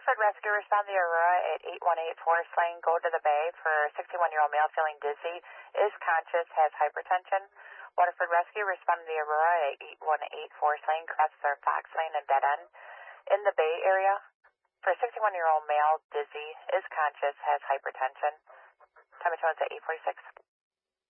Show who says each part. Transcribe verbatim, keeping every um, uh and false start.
Speaker 1: Waterford Rescue, respond to the Aurora at eight one eight Forest Lane. Go to the bay for sixty-one-year-old male feeling dizzy, is conscious, has hypertension. Waterford Rescue, respond to the Aurora at eight one eight Forest Lane, crosses our Fox Lane and dead end. In the Bay Area, for a sixty-one-year-old male, dizzy, is conscious, has hypertension. Time of tone is at eight forty-six.